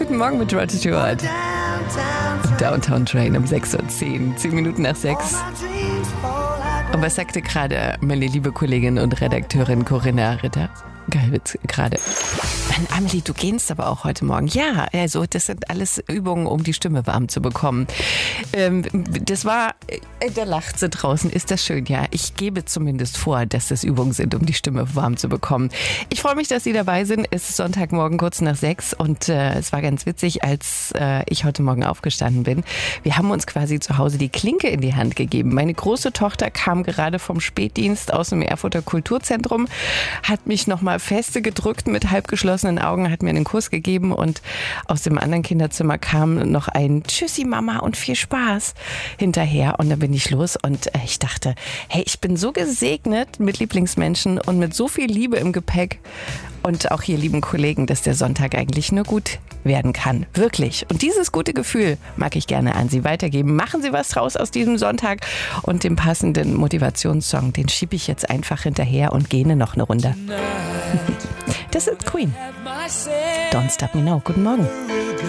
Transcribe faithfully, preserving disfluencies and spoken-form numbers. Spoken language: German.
Guten Morgen mit Rod Stewart. Downtown Train um sechs Uhr zehn, zehn Minuten nach sechs. Und was sagte gerade meine liebe Kollegin und Redakteurin Corinna Ritter? Geilwitz gerade. Mann, Amelie, du gehst aber auch heute Morgen. Ja, also das sind alles Übungen, um die Stimme warm zu bekommen. Ähm, das war, äh, da lacht sie draußen. Ist das schön? Ja, ich gebe zumindest vor, dass das Übungen sind, um die Stimme warm zu bekommen. Ich freue mich, dass Sie dabei sind. Es ist Sonntagmorgen kurz nach sechs und äh, es war ganz witzig, als äh, ich heute Morgen aufgestanden bin. Wir haben uns quasi zu Hause die Klinke in die Hand gegeben. Meine große Tochter kam gerade vom Spätdienst aus dem Erfurter Kulturzentrum, hat mich nochmal feste gedrückt mit halb geschlossenen Augen, hat mir einen Kuss gegeben und aus dem anderen Kinderzimmer kam noch ein Tschüssi Mama und viel Spaß hinterher und dann bin ich los und äh, ich dachte, hey, ich bin so gesegnet mit Lieblingsmenschen und mit so viel Liebe im Gepäck und auch hier lieben Kollegen, dass der Sonntag eigentlich nur gut werden kann. Wirklich. Und dieses gute Gefühl mag ich gerne an Sie weitergeben. Machen Sie was draus aus diesem Sonntag und dem passenden Motivationssong, den schiebe ich jetzt einfach hinterher und gehe noch eine Runde. Das ist Queen. Don't Stop Me Now. Guten Morgen.